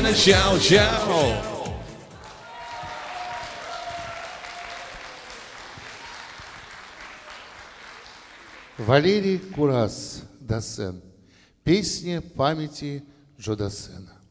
Лена, чао-чао. Валерий Курас, Дассен. Песня памяти Джо Дассена.